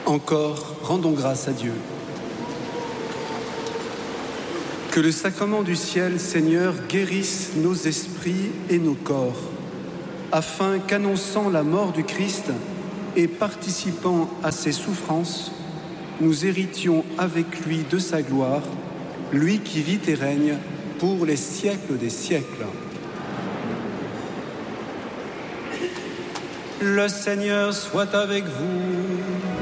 Encore, rendons grâce à Dieu. Que le sacrement du ciel, Seigneur, guérisse nos esprits et nos corps, afin qu'annonçant la mort du Christ et participant à ses souffrances, nous héritions avec lui de sa gloire, lui qui vit et règne pour les siècles des siècles. Le Seigneur soit avec vous.